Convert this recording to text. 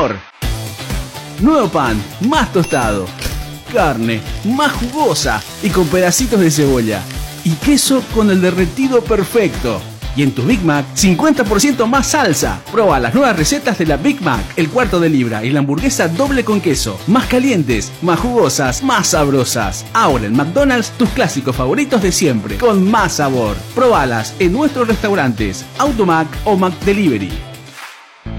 sabor. Nuevo pan, más tostado. Carne, más jugosa y con pedacitos de cebolla. Y queso con el derretido perfecto. Y en tu Big Mac, 50% más salsa. Proba las nuevas recetas de la Big Mac, el cuarto de libra y la hamburguesa doble con queso. Más calientes, más jugosas, más sabrosas. Ahora en McDonald's, tus clásicos favoritos de siempre, con más sabor. Probalas en nuestros restaurantes, Automac o McDelivery.